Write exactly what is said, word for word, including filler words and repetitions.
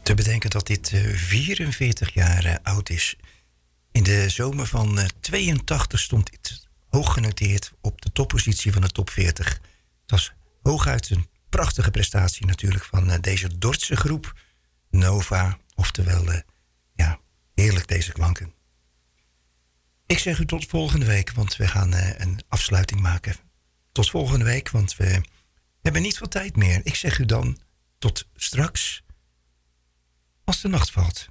Te bedenken dat dit uh, vierenveertig jaar uh, oud is. In de zomer van uh, tweeëntachtig stond dit hoog genoteerd op de toppositie van de top veertig. Het was hooguit een prachtige prestatie natuurlijk van uh, deze Dordtse groep. Nova, oftewel, uh, ja, heerlijk deze klanken. Ik zeg u tot volgende week, want we gaan uh, een afsluiting maken. Tot volgende week, want we hebben niet veel tijd meer. Ik zeg u dan tot straks, als de nacht valt.